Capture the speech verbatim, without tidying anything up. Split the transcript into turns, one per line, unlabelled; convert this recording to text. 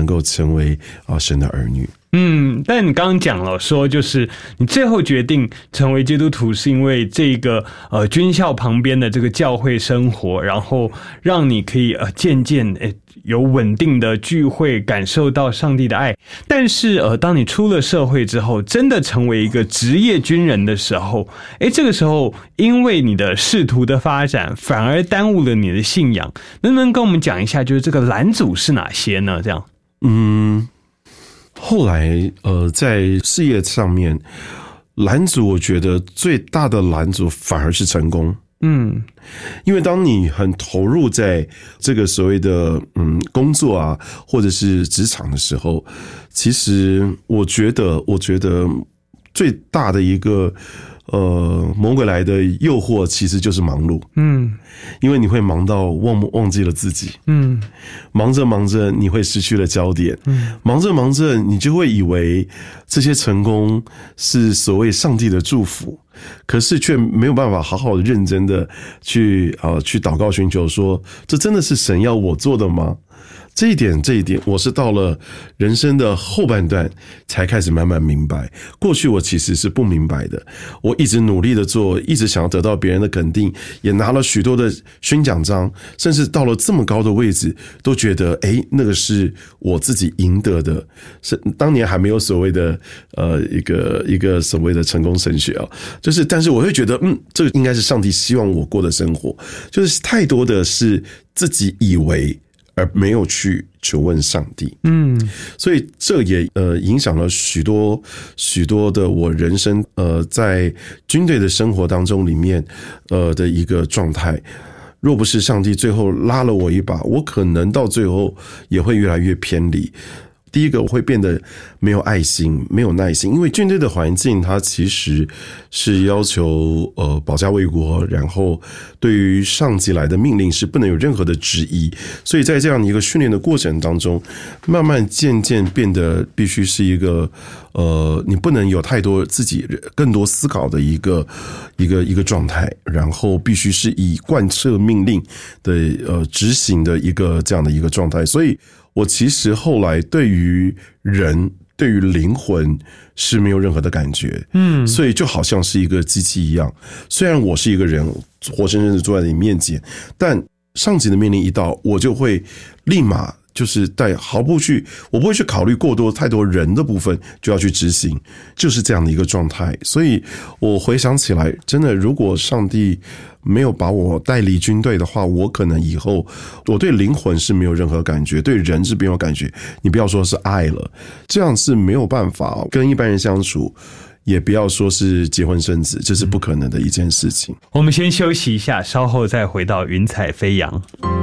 够成为啊神的儿女。
嗯，但你刚刚讲了说，就是你最后决定成为基督徒，是因为这个呃军校旁边的这个教会生活，然后让你可以呃渐渐诶有稳定的聚会，感受到上帝的爱。但是呃，当你出了社会之后，真的成为一个职业军人的时候，诶，这个时候因为你的仕途的发展，反而耽误了你的信仰。能不能跟我们讲一下，就是这个拦阻是哪些呢？这样，
嗯。后来，呃，在事业上面，拦阻我觉得最大的拦阻反而是成功。嗯，因为当你很投入在这个所谓的嗯工作啊，或者是职场的时候，其实我觉得，我觉得最大的一个呃魔鬼来的诱惑，其实就是忙碌。嗯，因为你会忙到忘忘记了自己。嗯，忙着忙着，你会失去了焦点。嗯，忙着忙着，你就会以为这些成功是所谓上帝的祝福。可是却没有办法好好认真的去啊、呃、去祷告寻求说，这真的是神要我做的吗？这一点，这一点，我是到了人生的后半段才开始慢慢明白。过去我其实是不明白的，我一直努力的做，一直想要得到别人的肯定，也拿了许多的勋奖章，甚至到了这么高的位置，都觉得，诶，那个是我自己赢得的。是当年还没有所谓的呃一个一个所谓的成功神学啊，就是，但是我会觉得，嗯，这个应该是上帝希望我过的生活，就是太多的是自己以为。而没有去求问上帝，嗯，所以这也呃影响了许多许多的我人生呃在军队的生活当中里面呃的一个状态。若不是上帝最后拉了我一把，我可能到最后也会越来越偏离。第一个，我会变得没有爱心，没有耐心，因为军队的环境它其实是要求呃保家卫国，然后对于上级来的命令是不能有任何的质疑，所以在这样的一个训练的过程当中，慢慢渐渐变得必须是一个呃你不能有太多自己更多思考的一个一个一个状态，然后必须是以贯彻命令的呃执行的一个这样的一个状态，所以。我其实后来对于人、对于灵魂是没有任何的感觉，嗯，所以就好像是一个机器一样。虽然我是一个人，活生生的坐在你面前，但上级的命令一到，我就会立马就是在毫不去，我不会去考虑过多太多人的部分，就要去执行，就是这样的一个状态。所以我回想起来，真的，如果上帝没有把我带离军队的话，我可能以后我对灵魂是没有任何感觉，对人是没有感觉，你不要说是爱了，这样是没有办法跟一般人相处，也不要说是结婚生子，这是不可能的一件事情。
我们先休息一下，稍后再回到云彩飞扬。